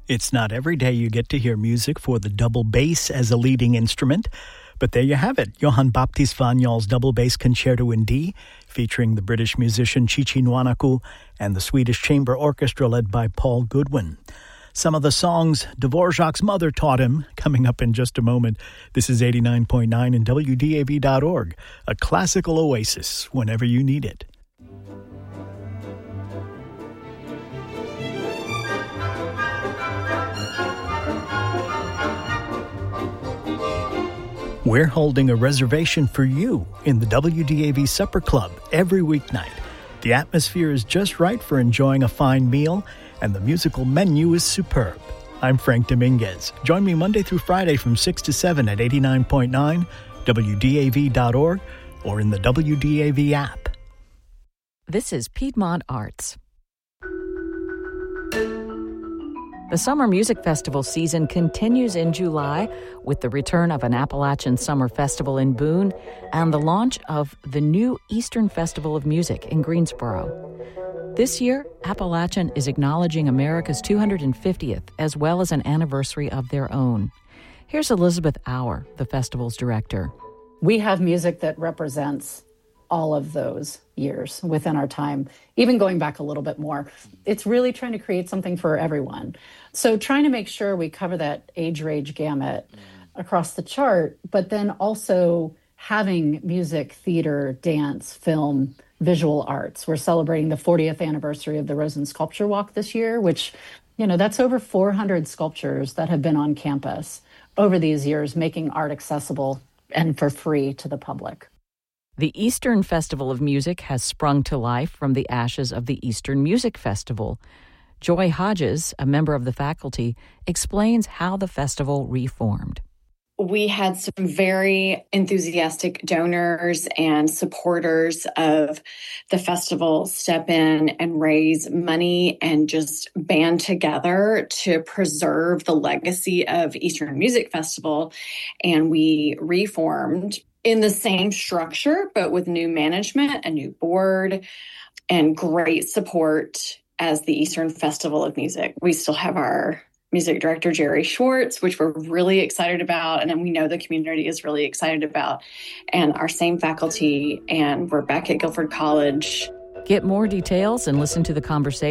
It's not every day you get to hear music for the double bass as a leading instrument, but there you have it, Johann Baptist van Yal's double bass concerto in D, featuring the British musician Chichi Nwanaku and the Swedish Chamber Orchestra led by Paul Goodwin. Some of the songs Dvorak's mother taught him, coming up in just a moment. This is 89.9 and WDAV.org, a classical oasis whenever you need it. We're holding a reservation for you in the WDAV Supper Club every weeknight. The atmosphere is just right for enjoying a fine meal, and the musical menu is superb. I'm Frank Dominguez. Join me Monday through Friday from 6 to 7 at 89.9, WDAV.org, or in the WDAV app. This is Piedmont Arts. The Summer Music Festival season continues in July with the return of an Appalachian Summer Festival in Boone and the launch of the new Eastern Festival of Music in Greensboro. This year, Appalachian is acknowledging America's 250th as well as an anniversary of their own. Here's Elizabeth Auer, the festival's director. We have music that represents all of those years within our time, even going back a little bit more. It's really trying to create something for everyone. So trying to make sure we cover that age range gamut across the chart, but then also having music, theater, dance, film, visual arts. We're celebrating the 40th anniversary of the Rosen Sculpture Walk this year, which, that's over 400 sculptures that have been on campus over these years, making art accessible and for free to the public. The Eastern Festival of Music has sprung to life from the ashes of the Eastern Music Festival. Joy Hodges, a member of the faculty, explains how the festival reformed. We had some very enthusiastic donors and supporters of the festival step in and raise money and just band together to preserve the legacy of Eastern Music Festival. And we reformed in the same structure, but with new management, a new board, and great support as the Eastern Festival of Music. We still have our music director, Jerry Schwartz, which we're really excited about, and then we know the community is really excited about, and our same faculty, and we're back at Guilford College. Get more details and listen to the conversation